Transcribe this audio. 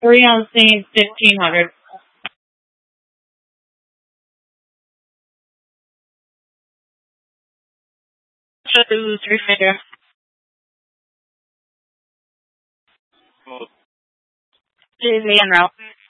Three on scene, 1500. Two, three figure. JV en route.